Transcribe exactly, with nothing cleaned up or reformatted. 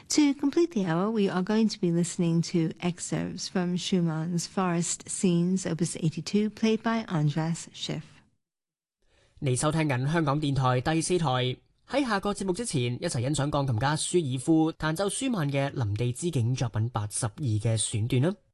To complete the hour, we are going to be listening to excerpts from Schumann's Forest Scenes, Opus eighty-two, played by Andras Schiff。 你收聽緊香港電台第四台。喺下個節目之前，一齊欣賞鋼琴家舒爾夫彈奏舒曼嘅《林地之景》作品八十二嘅選段啦。